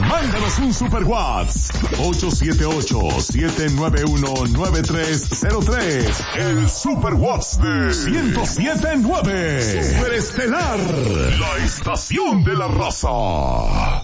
Mándanos un super WhatsApp. 878-791-9303. El super WhatsApp de 107.9. Superestelar. La estación de la raza.